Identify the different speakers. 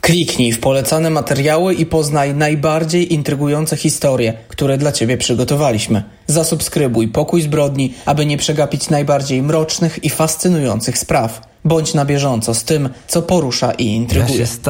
Speaker 1: Kliknij w polecane materiały i poznaj najbardziej intrygujące historie, które dla Ciebie przygotowaliśmy. Zasubskrybuj Pokój Zbrodni, aby nie przegapić najbardziej mrocznych i fascynujących spraw. Bądź na bieżąco z tym, co porusza i intryguje.